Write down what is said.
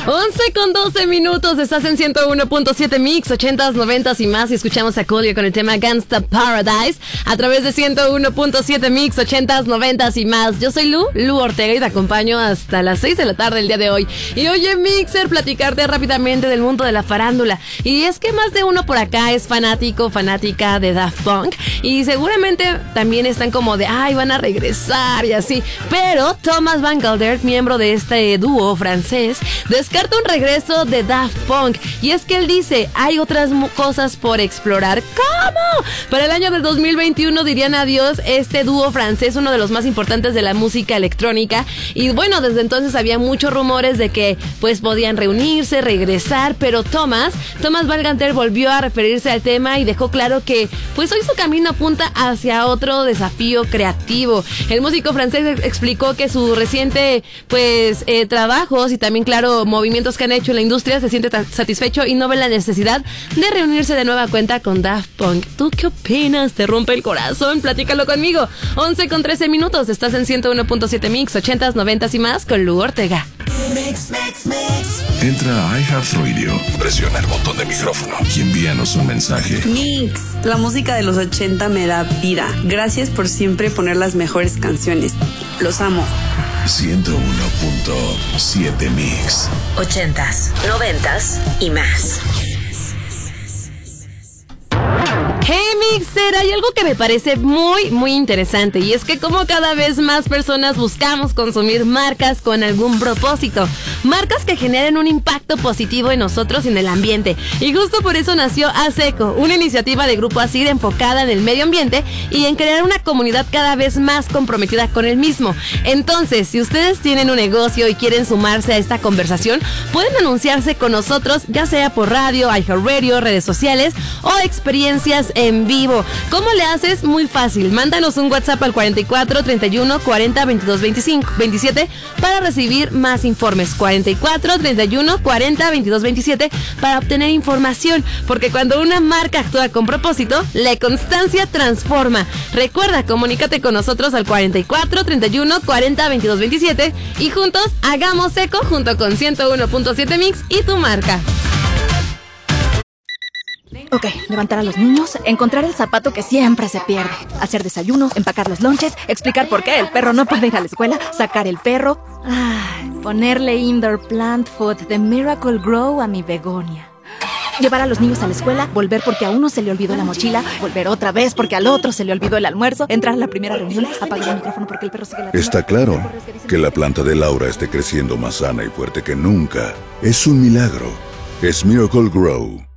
11:12. Estás en 101.7 Mix, 80s, 90s y más. Y escuchamos a Coolio con el tema Gangsta Paradise a través de 101.7 Mix, 80s, 90s y más. Yo soy Lu Ortega y te acompaño hasta las 6 de la tarde el día de hoy. Y oye, Mixer, platicarte rápidamente del mundo de la farándula. Y es que más de uno por acá es fanática de Daft Punk. Y seguramente también están como de, ay, van a regresar y así. Pero Thomas Van Galdert, miembro de este dúo francés, descarta un regreso de Daft Punk. Y es que él dice, hay otras cosas por explorar. ¿Cómo? Para el año del 2021 dirían adiós este dúo francés, uno de los más importantes de la música electrónica. Y bueno, desde entonces había muchos rumores de que pues podían reunirse, regresar. Pero Thomas Van Galdert volvió a referirse al tema y dejó claro que pues hoy su camino apunta hacia otro desafío creativo. El músico francés explicó que su reciente pues trabajos y también claro movimientos que han hecho en la industria se siente satisfecho y no ve la necesidad de reunirse de nueva cuenta con Daft Punk. ¿Tú qué opinas? ¿Te rompe el corazón? Platícalo conmigo. 11:13. Estás en 101.7 Mix, 80s, 90s y más con Lu Ortega. Mix. Entra a iHeartRadio, presiona el botón de micrófono y envíanos un mensaje. Mix, la música de los 80 me da vida. Gracias por siempre poner las mejores canciones. Los amo. 101.7 Mix. 80s, 90s y más. Hey Mixer, hay algo que me parece muy interesante y es que como cada vez más personas buscamos consumir marcas con algún propósito, marcas que generen un impacto positivo en nosotros y en el ambiente, y justo por eso nació ASECO, una iniciativa de Grupo ASIR enfocada en el medio ambiente y en crear una comunidad cada vez más comprometida con el mismo. Entonces, si ustedes tienen un negocio y quieren sumarse a esta conversación, pueden anunciarse con nosotros, ya sea por radio, iHeartRadio, redes sociales o experiencias en vivo. ¿Cómo le haces? Muy fácil. Mándanos un WhatsApp al 44 31 40 22 25 27 para recibir más informes. 44 31 40 22 27 para obtener información, porque cuando una marca actúa con propósito, la constancia transforma. Recuerda, comunícate con nosotros al 44 31 40 22 27 y juntos hagamos eco junto con 101.7 Mix y tu marca. Ok, levantar a los niños, encontrar el zapato que siempre se pierde, hacer desayuno, empacar los lonches, explicar por qué el perro no puede ir a la escuela, sacar el perro, ponerle indoor plant food de Miracle Grow a mi begonia. Llevar a los niños a la escuela, volver porque a uno se le olvidó la mochila, volver otra vez porque al otro se le olvidó el almuerzo, entrar a la primera reunión, apagar el micrófono porque el perro sigue la... Está claro que la planta de Laura esté creciendo más sana y fuerte que nunca. Es un milagro. Es Miracle Grow.